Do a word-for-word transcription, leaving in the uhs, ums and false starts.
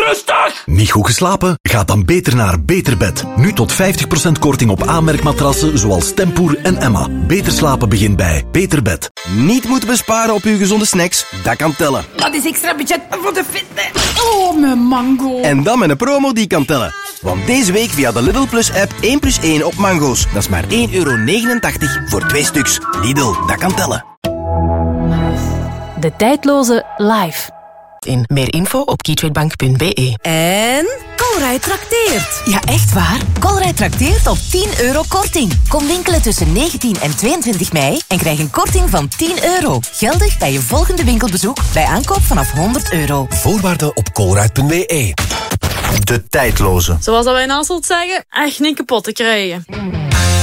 Rustig! Niet goed geslapen? Ga dan beter naar Beterbed. Nu tot vijftig procent korting op aanmerkmatrassen zoals Tempoer en Emma. Beter slapen begint bij Beterbed. Niet moeten besparen op uw gezonde snacks? Dat kan tellen. Dat is extra budget voor de fitness. Oh, mijn mango. En dan met een promo die kan tellen. Want deze week via de Lidl Plus app één plus één op mango's. Dat is maar één euro negenentachtig voor twee stuks. Lidl, dat kan tellen. De tijdloze live. In meer info op keytradebank punt b e. En Colruyt trakteert. Ja, echt waar. Colruyt trakteert op tien euro korting. Kom winkelen tussen negentien en tweeëntwintig mei en krijg een korting van tien euro. Geldig bij je volgende winkelbezoek bij aankoop vanaf honderd euro. Voorwaarden op colruyt punt b e. De tijdloze. Zoals dat wij in Hasselt zeggen, echt niet kapot te krijgen.